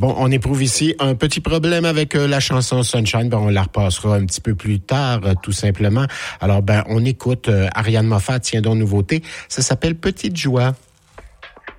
Bon, on éprouve ici un petit problème avec la chanson Sunshine. Ben, on la repassera un petit peu plus tard, tout simplement. Alors, on écoute Ariane Moffat, tiens donc nouveauté. Ça s'appelle Petite Joie.